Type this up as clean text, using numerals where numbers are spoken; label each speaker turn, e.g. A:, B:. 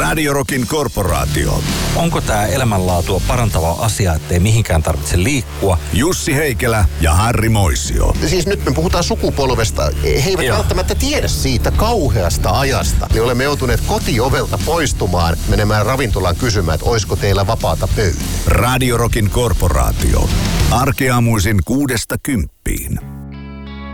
A: Radio Rockin korporaatio.
B: Onko tämä elämänlaatua parantava asia, ettei mihinkään tarvitse liikkua?
A: Jussi Heikelä ja Harri Moisio.
C: Siis nyt me puhutaan sukupolvesta. He eivät välttämättä tiedä siitä kauheasta ajasta. Me olemme joutuneet kotiovelta poistumaan, menemään ravintolaan kysymään, että olisiko teillä vapaata pöytä.
A: Radio Rockin korporaatio. Arkeaamuisin 6–10.